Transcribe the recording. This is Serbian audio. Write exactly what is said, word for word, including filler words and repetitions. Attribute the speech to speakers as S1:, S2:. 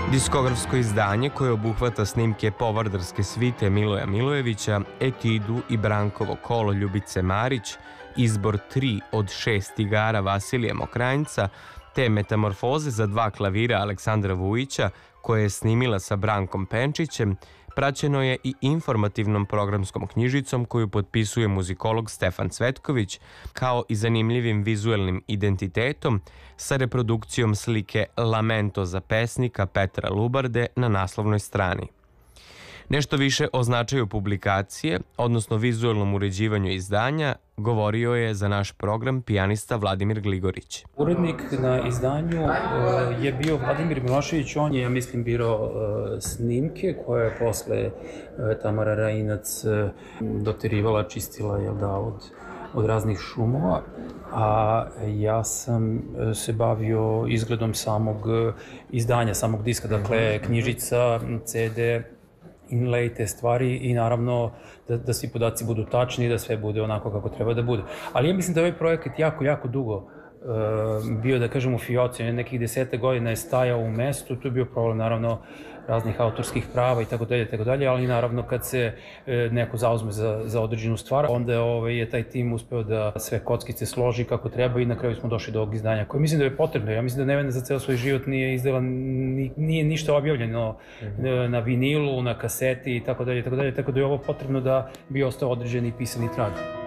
S1: Diskografsko izdanje koje obuhvata snimke Povardarske svite Miloja Milojevića, Etidu i Brankovo kolo Ljubice Marić, izbor tri od šest igara Vasilija Mokranjca, te Metamorfoze za dva klavira Aleksandra Vujića, koje je snimila sa Brankom Penčićem, praćeno je i informativnom programskom knjižicom koju potpisuje muzikolog Stefan Cvetković, kao i zanimljivim vizuelnim identitetom sa reprodukcijom slike Lamento za pesnika Petra Lubarde na naslovnoj strani. Nešto više o značaju publikacije, odnosno vizuelnom uređivanju izdanja, govorio je za naš program pijanista Vladimir Gligorić.
S2: Urednik na izdanju je bio Vladimir Milošević, on je, ja mislim, birao snimke koje je posle Tamara Rainac doterivala, čistila, jel da, od, od raznih šumova, a ja sam se bavio izgledom samog izdanja, samog diska, dakle knjižica, ce de, inlay, te stvari i naravno da, da svi podaci budu tačni i da sve bude onako kako treba da bude. Ali ja mislim da ovaj projekat jako, jako dugo uh, bio, da kažem, u fioci, nekih desete godina je stajao u mestu, tu je bio problem naravno raznih autorskih prava i tako dalje, tako dalje, ali naravno kad se e, neko zauzme za, za određenu stvar, onda ove, je taj tim uspeo da sve kockice složi kako treba i na kraju smo došli do ovog izdanja koje mislim da je potrebno. Ja mislim da Nevena za ceo svoj život nije izdala, ni, nije ništa objavljeno mm-hmm. na vinilu, na kaseti i tako dalje, tako dalje, tako da je ovo potrebno da bi ostao određeni pisani trag.